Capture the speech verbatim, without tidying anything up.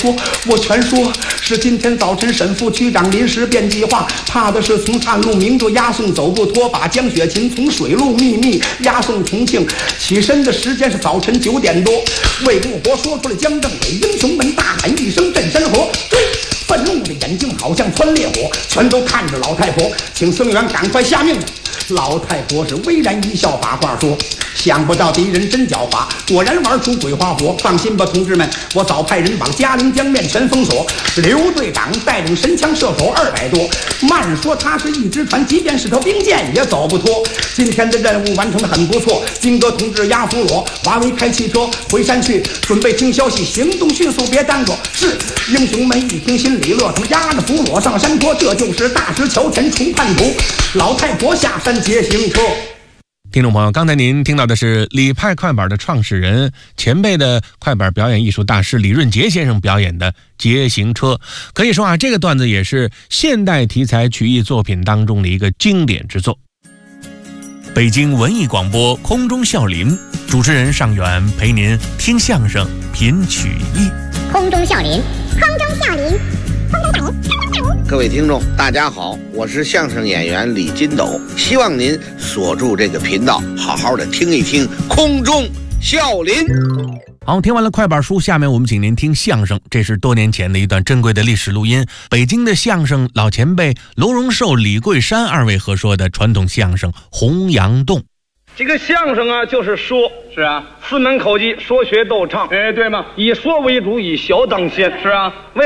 说，我全说。是今天早晨沈副区长临时变计划，怕的是从探路明着押送走不脱，把江雪琴从水路秘密押送重庆。起身的时间是早晨九点多。魏木活说出了江政委，英雄们大喊一声震山河，追！愤怒的眼睛好像窜烈火，全都看着老太婆，请僧员赶快下命令。老太婆是巍然一笑，把话说：想不到敌人真狡猾，果然玩出鬼花活。放心吧，同志们，我早派人把嘉陵江面全封锁。刘队长带领神枪射手二百多，慢说他是一只船，即便是条兵舰也走不脱。今天的任务完成的很不错，金哥同志押俘虏，华为开汽车回山去，准备听消息，行动迅速，别耽搁。是，英雄们一听心里乐，他们押着俘虏上山坡，这就是大石桥前除叛徒。老太婆下山劫行车。 听众朋友，刚才您听到的是李派快板的创始人、前辈的快板表演艺术大师李润杰先生表演的《捷行车》。可以说啊，这个段子也是现代题材曲艺作品当中的一个经典之作。北京文艺广播空中笑林，主持人尚远陪您听相声、品曲艺。 空中笑林，空中笑林，空中笑林。 各位听众大家好，我是相声演员李金斗，希望您锁住这个频道，好好的听一听空中笑林。 好，听完了快板书，下面我们请您听相声。这是多年前的一段珍贵的历史录音，北京的相声老前辈罗荣寿、李桂山二位合说的传统相声《洪阳洞》。 这个相声啊，就是说，是啊，四门口技，说学逗唱，哎，对吗？以说为主，以小当先，是啊。为